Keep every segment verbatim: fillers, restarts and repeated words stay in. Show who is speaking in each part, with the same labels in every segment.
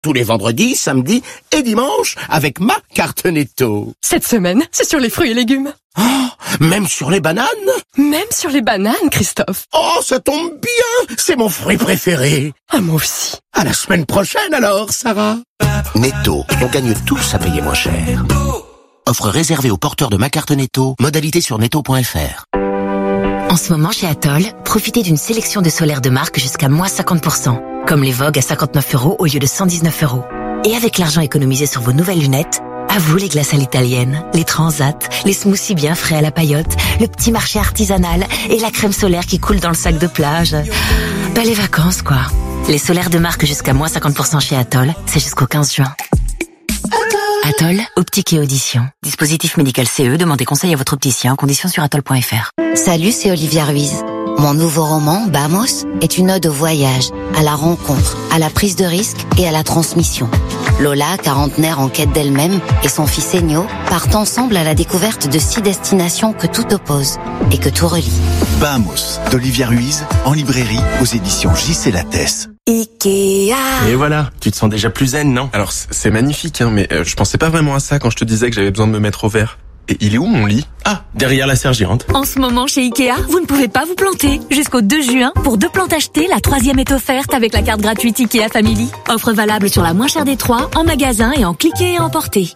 Speaker 1: tous les vendredis, samedis et dimanches avec ma carte Netto.
Speaker 2: Cette semaine, c'est sur les fruits et légumes.
Speaker 1: Oh, même sur les bananes?
Speaker 2: Même sur les bananes, Christophe.
Speaker 1: Oh, ça tombe bien, c'est mon fruit préféré.
Speaker 2: Ah, moi aussi.
Speaker 1: À la semaine prochaine alors, Sarah. Netto, on gagne tous à payer moins cher. Offre réservée aux porteurs de ma carte Netto, modalité sur netto point f r.
Speaker 3: En ce moment, chez Atoll, profitez d'une sélection de solaires de marque jusqu'à moins cinquante pour cent. Comme les Vogue à cinquante-neuf euros au lieu de cent dix-neuf euros. Et avec l'argent économisé sur vos nouvelles lunettes, à vous les glaces à l'italienne, les transats, les smoothies bien frais à la paillote, le petit marché artisanal et la crème solaire qui coule dans le sac de plage. Bah, les vacances, quoi. Les solaires de marque jusqu'à moins cinquante pour cent chez Atoll, c'est jusqu'au quinze juin. Atoll, optique et audition. Dispositif médical C E, demandez conseil à votre opticien, conditions sur atoll point f r.
Speaker 4: Salut, c'est Olivia Ruiz. Mon nouveau roman, Bamos, est une ode au voyage, à la rencontre, à la prise de risque et à la transmission. Lola, quarantenaire en quête d'elle-même, et son fils Ennio partent ensemble à la découverte de six destinations que tout oppose et que tout relie.
Speaker 5: Bamos, d'Olivia Ruiz, en librairie aux éditions J C Lattès.
Speaker 4: Ikea.
Speaker 6: Et voilà, tu te sens déjà plus zen, non?
Speaker 7: Alors c'est magnifique, hein, mais euh, je pensais pas vraiment à ça quand je te disais que j'avais besoin de me mettre au vert. Et il est où mon lit?
Speaker 6: Ah, derrière la sergérante.
Speaker 8: En ce moment chez Ikea, vous ne pouvez pas vous planter. Jusqu'au deux juin, pour deux plantes achetées, la troisième est offerte avec la carte gratuite Ikea Family. Offre valable sur la moins chère des trois, en magasin et en cliquer et emporter.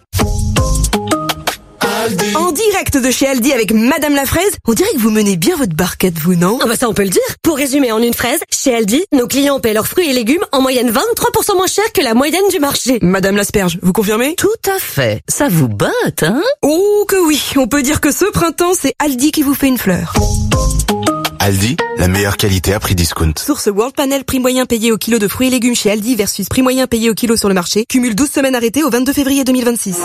Speaker 9: En direct de chez Aldi avec Madame la Fraise, on dirait que vous menez bien votre barquette, vous, non?
Speaker 10: Ah bah ça on peut le dire. Pour résumer en une phrase, chez Aldi, nos clients paient leurs fruits et légumes en moyenne vingt-trois pour cent moins cher que la moyenne du marché.
Speaker 9: Madame l'Asperge, vous confirmez?
Speaker 11: Tout à fait. Ça vous botte, hein?
Speaker 9: Oh que oui, on peut dire que ce printemps, c'est Aldi qui vous fait une fleur.
Speaker 5: Aldi, la meilleure qualité à prix discount.
Speaker 9: Source World Panel, prix moyen payé au kilo de fruits et légumes chez Aldi versus prix moyen payé au kilo sur le marché. Cumule douze semaines arrêtées au vingt-deux février deux mille vingt-six.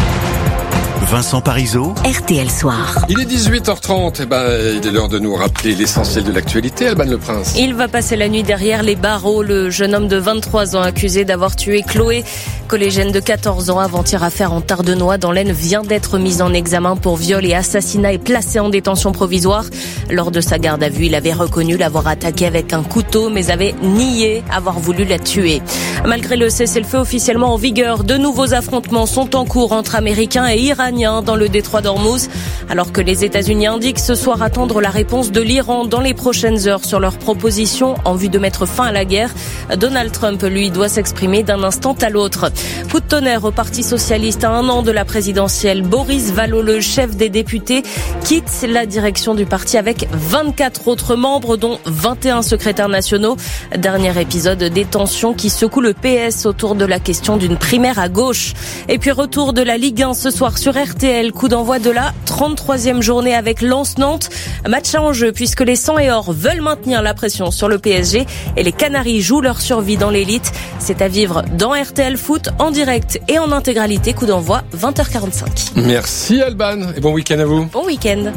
Speaker 5: Vincent Parisot,
Speaker 3: R T L Soir.
Speaker 12: Il est dix-huit heures trente, et ben, il est l'heure de nous rappeler l'essentiel de l'actualité. Alban Le Prince.
Speaker 13: Il va passer la nuit derrière les barreaux. Le jeune homme de vingt-trois ans accusé d'avoir tué Chloé, collégienne de quatorze ans, avant-hier affaire en Tardenois dans l'Aisne, vient d'être mis en examen pour viol et assassinat et placé en détention provisoire. Lors de sa garde à vue, il avait reconnu l'avoir attaqué avec un couteau, mais avait nié avoir voulu la tuer. Malgré le cessez-le-feu officiellement en vigueur, de nouveaux affrontements sont en cours entre Américains et Iraniens dans le détroit d'Ormuz, alors que les États-Unis indiquent ce soir attendre la réponse de l'Iran dans les prochaines heures sur leur proposition en vue de mettre fin à la guerre. Donald Trump, lui, doit s'exprimer d'un instant à l'autre. Coup de tonnerre au Parti socialiste à un an de la présidentielle. Boris Vallaud, le chef des députés, quitte la direction du parti avec vingt-quatre autres membres, dont vingt et un secrétaires nationaux. Dernier épisode des tensions qui secouent le P S autour de la question d'une primaire à gauche. Et puis retour de la Ligue un ce soir sur R T L. Coup d'envoi de la trente-troisième journée avec Lens-Nantes. Match à enjeu puisque les sang et or veulent maintenir la pression sur le P S G et les Canaries jouent leur survie dans l'élite. C'est à vivre dans R T L Foot en direct et en intégralité. Coup d'envoi vingt heures quarante-cinq.
Speaker 12: Merci Alban et bon week-end à vous.
Speaker 13: Bon week-end.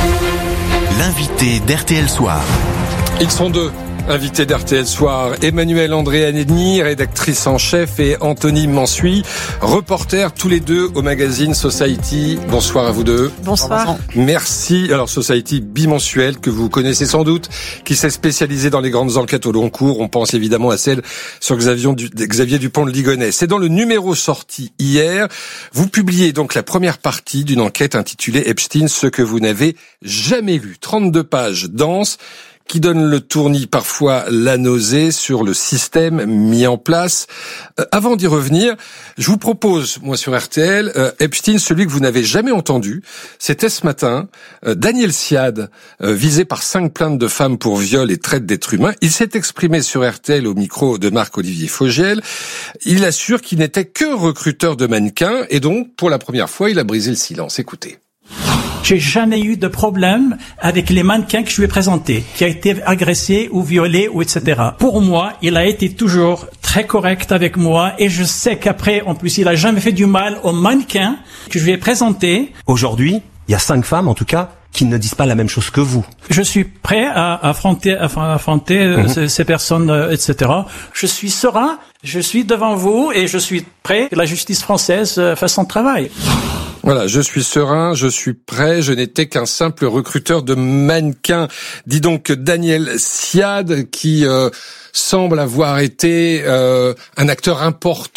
Speaker 5: l'invité d'R T L Soir.
Speaker 12: Ils sont deux. Invité d'R T L Soir, Emmanuelle Andréani, rédactrice en chef, et Anthony Mansuy, reporter, tous les deux au magazine Society. Bonsoir à vous deux.
Speaker 14: Bonsoir.
Speaker 12: Merci. Alors Society bimensuel que vous connaissez sans doute, qui s'est spécialisé dans les grandes enquêtes au long cours. On pense évidemment à celle sur Xavier, Xavier Dupont de Ligonnès. C'est dans le numéro sorti hier. Vous publiez donc la première partie d'une enquête intitulée Epstein, ce que vous n'avez jamais lu. trente-deux pages denses, qui donne le tournis, parfois la nausée, sur le système mis en place. Euh, avant d'y revenir, je vous propose, moi sur R T L, euh, Epstein, celui que vous n'avez jamais entendu. C'était ce matin, euh, Daniel Siad, euh, visé par cinq plaintes de femmes pour viol et traite d'êtres humains. Il s'est exprimé sur R T L au micro de Marc-Olivier Fogiel. Il assure qu'il n'était que recruteur de mannequins, et donc, pour la première fois, il a brisé le silence. Écoutez.
Speaker 15: J'ai jamais eu de problème avec les mannequins que je lui ai présentés, qui a été agressé ou violé ou et cetera. Pour moi, il a été toujours très correct avec moi et je sais qu'après, en plus, il a jamais fait du mal aux mannequins que je lui ai présentés.
Speaker 16: Aujourd'hui, il y a cinq femmes, en tout cas, qui ne disent pas la même chose que vous.
Speaker 15: Je suis prêt à affronter, à affronter mmh. ces, ces personnes, et cetera. Je suis serein, je suis devant vous et je suis prêt que la justice française fasse son travail.
Speaker 12: Voilà, je suis serein, je suis prêt, je n'étais qu'un simple recruteur de mannequins. Dis donc Daniel Siad qui euh, semble avoir été euh, un acteur important